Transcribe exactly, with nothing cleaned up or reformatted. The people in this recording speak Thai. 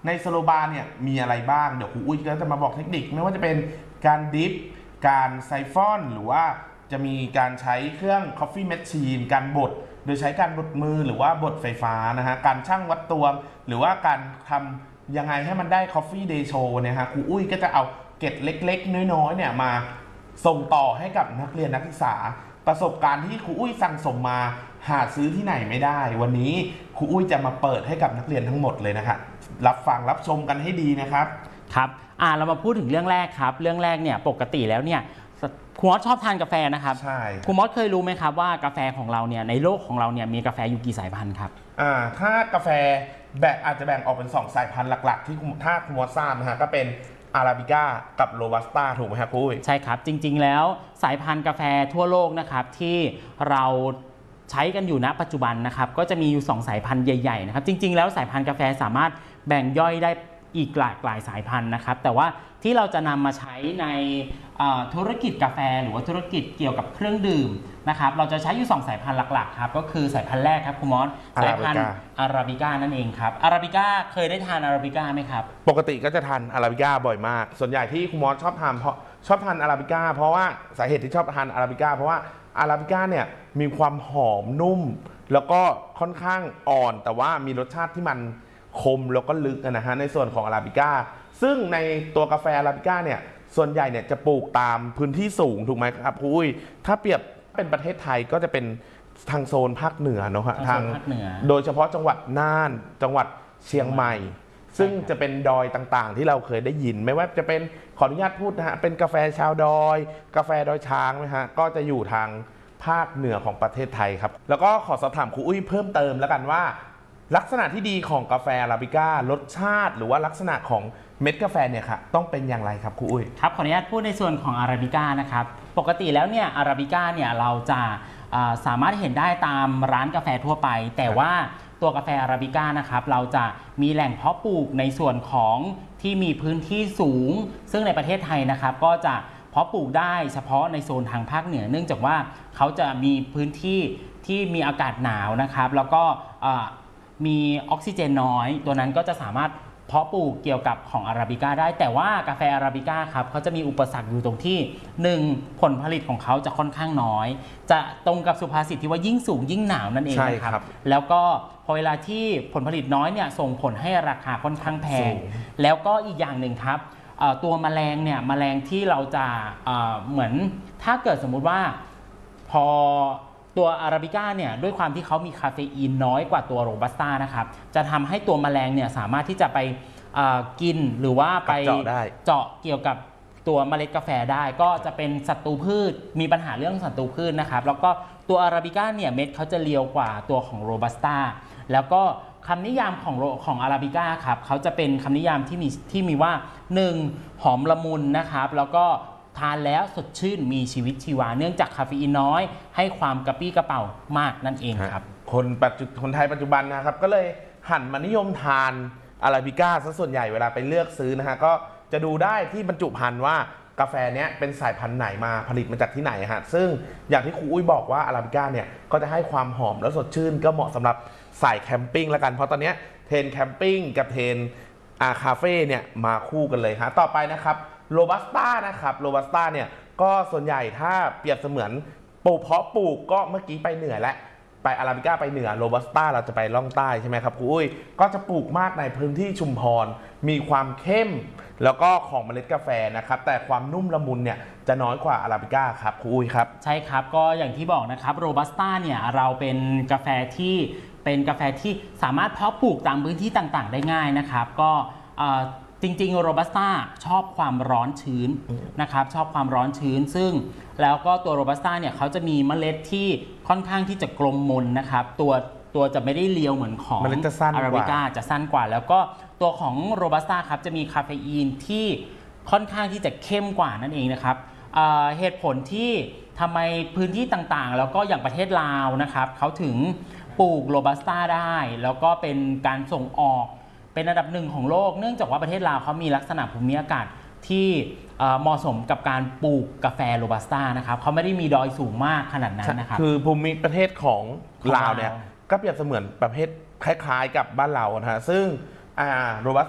ในสโลบาร์เนี่ยมีอะไรบ้างเดี๋ยวครูอุ้ยก็จะมาบอกเทคนิคไม่ว่าจะเป็นการดิฟการไซฟอนหรือว่าจะมีการใช้เครื่อง Coffee Machine การบดโดยใช้การบดมือหรือว่าบดไฟฟ้านะฮะการชั่งวัดตวงหรือว่าการทำยังไงให้มันได้ Coffee Day Show เนี่ยฮะครูอุ้ยก็จะเอาเกร็ดเล็กๆน้อยๆเนี่ยมาส่งต่อให้กับนักเรียนนักศึกษาประสบการณ์ที่ครูอุ้ยสั่งสมมาหาซื้อที่ไหนไม่ได้วันนี้ครูอุ้ยจะมาเปิดให้กับนักเรียนทั้งหมดเลยนะครับรับฟังรับชมกันให้ดีนะครับครับอ่าเรามาพูดถึงเรื่องแรกครับเรื่องแรกเนี่ยปกติแล้วเนี่ยครูมอสชอบทานกาแฟนะครับใช่ครูมอสเคยรู้ไหมครับว่ากาแฟของเราเนี่ยในโลกของเราเนี่ยมีกาแฟอยู่กี่สายพันธุ์ครับอ่าถ้ากาแฟแบ่งอาจจะแบ่งออกเป็นสองสายพันธุ์หลักๆที่ถ้าครูมอสทราบนะฮะก็เป็นอาราบิก้ากับโรบัสต้าถูกไหมครับคุยใช่ครับจริงๆแล้วสายพันธุ์กาแฟทั่วโลกนะครับที่เราใช้กันอยู่ณปัจจุบันนะครับก็จะมีอยู่สองสายพันธุ์ใหญ่ๆนะครับจริงๆแล้วสายพันธุ์กาแฟสามารถแบ่งย่อยได้อีกหลากหลายสายพันธุ์นะครับแต่ว่าที่เราจะนำมาใช้ในธุรกิจกาแฟหรือว่าธุรกิจเกี่ยวกับเครื่องดื่มนะครับเราจะใช้อยู่สองสายพันธุ์หลักๆครับก็คือสายพันธุ์แรกครับคุณมอสสายพันธุ์อาราบิก้านั่นเองครับอาราบิก้าเคยได้ทานอาราบิก้าไหมครับปกติก็จะทานอาราบิก้าบ่อยมากส่วนใหญ่ที่คุณมอสชอบทานเพราะชอบทานอาราบิก้าเพราะว่าสาเหตุที่ชอบทานอาราบิก้าเพราะว่าอาราบิก้าเนี่ยมีความหอมนุ่มแล้วก็ค่อนข้างอ่อนแต่ว่ามีรสชาติที่มันคมแล้วก็ลึกนะฮะในส่วนของอาราบิก้าซึ่งในตัวกาแฟอาราบิก้าเนี่ยส่วนใหญ่เนี่ยจะปลูกตามพื้นที่สูงถูกไหมครับคุยถ้าเปรียบเป็นประเทศไทยก็จะเป็นทางโซนภาคเหนือเนาะฮะทางโดยเฉพาะจังหวัดน่านจังหวัดเชียงใหม่ซึ่งจะเป็นดอยต่างๆที่เราเคยได้ยินไม่ว่าจะเป็นขออนุญาตพูดนะฮะเป็นกาแฟชาวดอยกาแฟดอยช้างนะฮะก็จะอยู่ทางภาคเหนือของประเทศไทยครับแล้วก็ขอสอบถามครูอุ้ยเพิ่มเติมแล้วกันว่าลักษณะที่ดีของกาแฟอาราบิก้ารสชาติหรือว่าลักษณะของเม็ดกาแฟเนี่ยค่ะต้องเป็นอย่างไรครับครูอุ้ยครับขออนุญาตพูดในส่วนของอาราบิก้านะครับปกติแล้วเนี่ยอาราบิก้าเนี่ยเราจะสามารถเห็นได้ตามร้านกาแฟทั่วไปแต่ว่าตัวกาแฟอาราบิก้านะครับเราจะมีแหล่งเพาะปลูกในส่วนของที่มีพื้นที่สูงซึ่งในประเทศไทยนะครับก็จะเพาะปลูกได้เฉพาะในโซนทางภาคเหนือเนื่องจากว่าเขาจะมีพื้นที่ที่มีอากาศหนาวนะครับแล้วก็มีออกซิเจนน้อยตัวนั้นก็จะสามารถเพาะปลูกเกี่ยวกับของอาราบิก้าได้แต่ว่ากาแฟอาราบิก้าครับเขาจะมีอุปสรรคอยู่ตรงที่หนึ่งผลผลิตของเขาจะค่อนข้างน้อยจะตรงกับสุภาษิตที่ว่ายิ่งสูงยิ่งหนาวนั่นเองนะครับแล้วก็พอเวลาที่ผลผลิตน้อยเนี่ยส่งผลให้ราคาค่อนข้างแพงแล้วก็อีกอย่างหนึ่งครับตัวแมลงเนี่ยแมลงที่เราจะเหมือนถ้าเกิดสมมุติว่าพอตัวอาราบิก้าเนี่ยด้วยความที่เขามีคาเฟอีนน้อยกว่าตัวโรบัสต้านะครับจะทำให้ตัวแมลงเนี่ยสามารถที่จะไปกินหรือว่าไปเจาะได้เจาะเกี่ยวกับตัวเมล็ดกาแฟได้ก็จะเป็นศัตรูพืชมีปัญหาเรื่องศัตรูพืชนะครับแล้วก็ตัวอาราบิก้าเนี่ยเม็ดเขาจะเรียวกว่าตัวของโรบัสต้าแล้วก็คำนิยามของของอาราบิก้าครับเขาจะเป็นคำนิยามที่มีที่มีว่าหนึ่งหอมละมุนนะครับแล้วก็ทานแล้วสดชื่นมีชีวิตชีวาเนื่องจากคาเฟอีนน้อยให้ความกระปี้กระเป๋ามากนั่นเองครับคนปัจจุคนไทยปัจจุบันนะครับก็เลยหันมานิยมทานอาราบิก้าซะส่วนใหญ่เวลาไปเลือกซื้อนะฮะก็จะดูได้ที่บรรจุภัณฑ์ว่ากาแฟเนี้ยเป็นสายพันธุ์ไหนมาผลิตมาจากที่ไหนฮะซึ่งอย่างที่ครูอุ้ยบอกว่าอาราบิก้าเนี่ยก็จะให้ความหอมและสดชื่นก็เหมาะสำหรับสายแคมปิ้งแล้วกันเพราะตอนนี้เทรนแคมปิ้งกับเทรนอาคาเฟ่เนี่ยมาคู่กันเลยฮะต่อไปนะครับโรบัสต้านะครับโรบัสต้าเนี่ยก็ส่วนใหญ่ถ้าเปรียบเสมือนปลูกเพาะปลูกก็เมื่อกี้ไปเหนือและไปอาราบิก้าไปเหนือโรบัสต้าเราจะไปล่องใต้ใช่ไหมครับครูอุ้ยก็จะปลูกมากในพื้นที่ชุมพรมีความเข้มแล้วก็ของเมล็ดกาแฟนะครับแต่ความนุ่มละมุนเนี่ยจะน้อยกว่าอาราบิก้าครับครูอุ้ยครับใช่ครับก็อย่างที่บอกนะครับโรบัสต้าเนี่ยเราเป็นกาแฟที่เป็นกาแฟที่สามารถเพาะปลูกตามพื้นที่ต่างๆได้ง่ายนะครับก็จริงๆโรบัสต้าชอบความร้อนชื้นนะครับชอบความร้อนชื้นซึ่งแล้วก็ตัวโรบัสต้าเนี่ยเขาจะมีเมล็ดที่ค่อนข้างที่จะกลมมนนะครับตัวตัวจะไม่ได้เรียวเหมือนของอาราบิก้าจะสั้นกว่าแล้วก็ตัวของโรบัสต้าครับจะมีคาเฟอีนที่ค่อนข้างที่จะเข้มกว่านั่นเองนะครับเหตุผลที่ทำไมพื้นที่ต่างๆแล้วก็อย่างประเทศลาวนะครับเขาถึงปลูกโรบัสต้าได้แล้วก็เป็นการส่งออกเป็นอันดับหนึ่งของโลกเนื่องจากว่าประเทศลาวเขามีลักษณะภูมิอากาศที่เหมาะสมกับการปลูกกาแฟโรบัสต้านะครับเขาไม่ได้มีดอยสูงมากขนาดนั้นนะครับคือภูมิประเทศของลาวเนี่ยก็เปรียบเสมือนประเภทคล้ายๆกับบ้านเรานะฮะซึ่งโรบัส